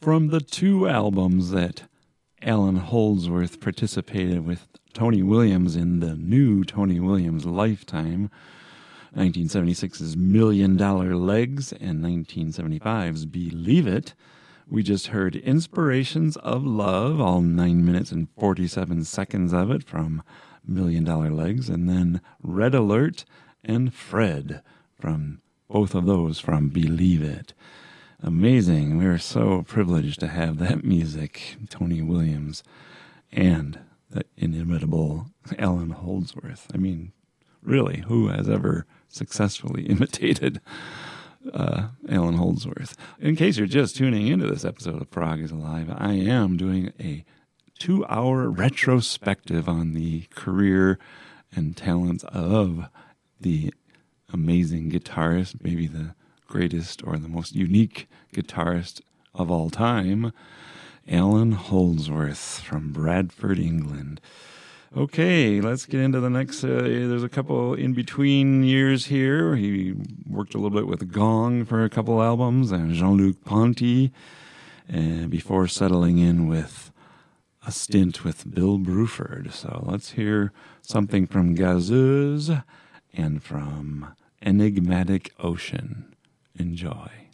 from the two albums that Alan Holdsworth participated with Tony Williams in the new Tony Williams lifetime, 1976's $1 Million Legs and 1975's Believe It. We just heard Inspirations of Love, all 9 minutes and 47 seconds of it from $1 Million Legs, and then Red Alert and Fred from both of those from Believe It. Amazing. We are so privileged to have that music, Tony Williams, and the inimitable Alan Holdsworth. I mean, really, who has ever successfully imitated Alan Holdsworth? In case you're just tuning into this episode of Prog is Alive, I am doing a 2-hour retrospective on the career and talents of the amazing guitarist, maybe the greatest or the most unique guitarist of all time, Alan Holdsworth from Bradford, England. Okay, let's get into the next. There's a couple in between years here. He worked a little bit with Gong for a couple albums and Jean-Luc Ponty, before settling in with a stint with Bill Bruford. So let's hear something from Gazeuse and from Enigmatic Ocean. Enjoy.